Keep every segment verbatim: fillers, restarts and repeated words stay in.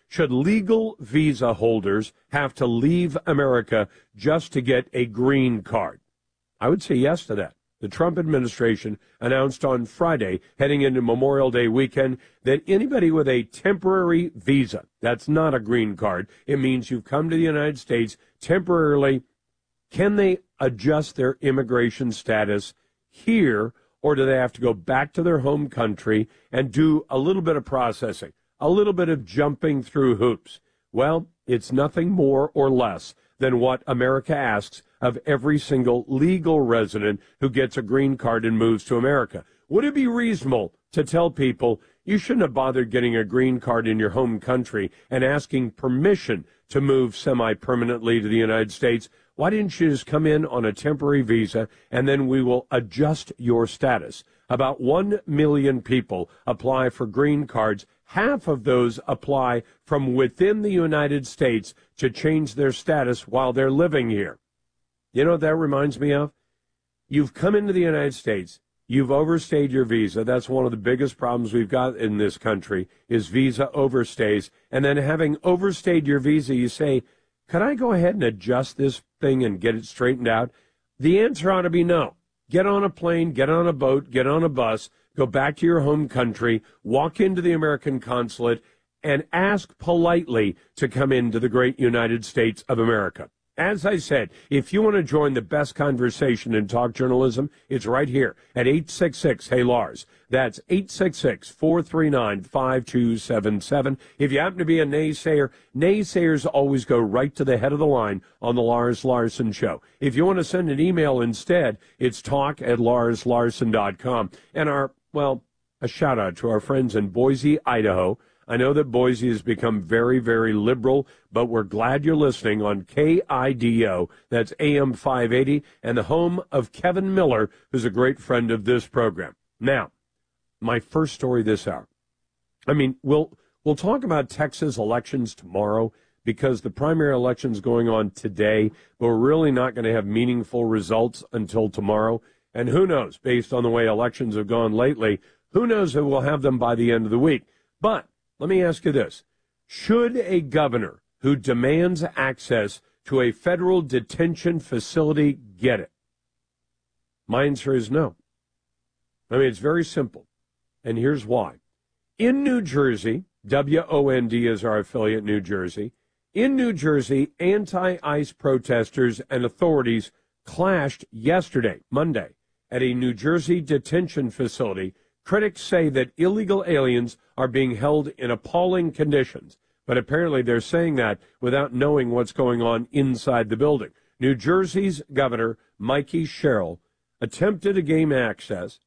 Should legal visa holders have to leave America just to get a green card? I would say yes to that. The Trump administration announced on Friday, heading into Memorial Day weekend, that anybody with a temporary visa, that's not a green card, it means you've come to the United States temporarily, can they adjust their immigration status here, or do they have to go back to their home country and do a little bit of processing, a little bit of jumping through hoops? Well, it's nothing more or less than what America asks of every single legal resident who gets a green card and moves to America. Would it be reasonable to tell people you shouldn't have bothered getting a green card in your home country and asking permission to move semi-permanently to the United States? Why didn't you just come in on a temporary visa and then we will adjust your status? About one million people apply for green cards. Half of those apply from within the United States to change their status while they're living here. You know what that reminds me of? You've come into the United States. You've overstayed your visa. That's one of the biggest problems we've got in this country is visa overstays. And then having overstayed your visa, you say, could I go ahead and adjust this thing and get it straightened out? The answer ought to be no. Get on a plane, get on a boat, get on a bus, go back to your home country, walk into the American consulate, and ask politely to come into the great United States of America. As I said, if you want to join the best conversation in talk journalism, it's right here at eight six six, hey Lars. That's eight six six, four three nine, five two seven seven. If you happen to be a naysayer, naysayers always go right to the head of the line on the Lars Larson Show. If you want to send an email instead, it's talk at lars larson dot com. And our, well, a shout out to our friends in Boise, Idaho. I know that Boise has become very, very liberal, but we're glad you're listening on K I D O, that's A M five eighty, and the home of Kevin Miller, who's a great friend of this program. Now, my first story this hour. I mean, we'll we'll talk about Texas elections tomorrow because the primary election's going on today, but we're really not going to have meaningful results until tomorrow. And who knows, based on the way elections have gone lately, who knows if we'll have them by the end of the week. But let me ask you this. Should a governor who demands access to a federal detention facility get it? My answer is no. I mean, it's very simple, and here's why. In New Jersey, W O N D is our affiliate, New Jersey. In New Jersey, anti-ICE protesters and authorities clashed yesterday, Monday, at a New Jersey detention facility. Critics say that illegal aliens are being held in appalling conditions, but apparently they're saying that without knowing what's going on inside the building. New Jersey's Governor Mikie Sherrill attempted to gain access.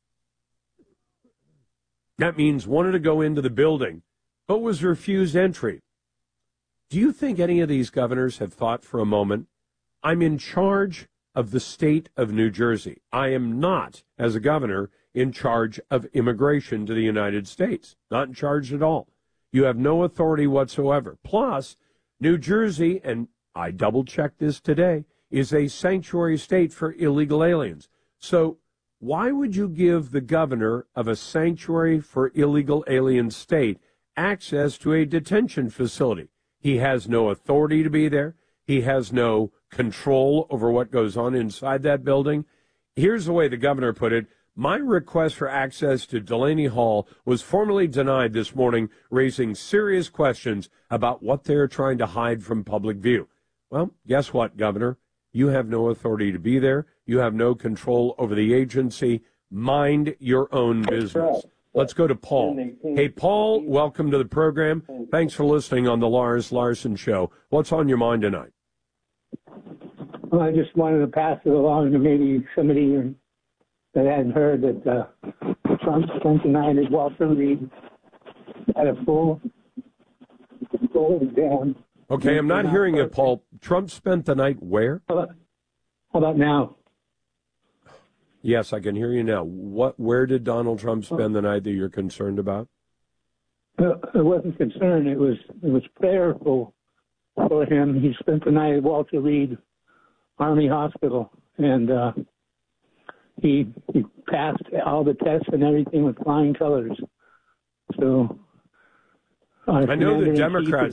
That means wanted to go into the building, but was refused entry. Do you think any of these governors have thought for a moment, I'm in charge of the state of New Jersey. I am not, as a governor, in charge of immigration to the United States. Not in charge at all. You have no authority whatsoever. Plus, New Jersey, and I double-checked this today, is a sanctuary state for illegal aliens. So why would you give the governor of a sanctuary for illegal alien state access to a detention facility? He has no authority to be there. He has no control over what goes on inside that building. Here's the way the governor put it. My request for access to Delaney Hall was formally denied this morning, raising serious questions about what they're trying to hide from public view. Well, guess what, Governor? You have no authority to be there. You have no control over the agency. Mind your own business. Let's go to Paul. Hey, Paul, welcome to the program. Thanks for listening on the Lars Larson Show. What's on your mind tonight? Well, I just wanted to pass it along to maybe somebody that hadn't heard that uh, Trump spent the night at Walter Reed at a full, full exam. Okay, I'm not hearing it, Paul. Trump spent the night where? How about, how about now? Yes, I can hear you now. What? Where did Donald Trump spend the night that you're concerned about? Uh, it wasn't concerned. It was it was prayerful for him. He spent the night at Walter Reed Army Hospital, and uh, he he passed all the tests and everything with flying colors. So uh, I know the Democrats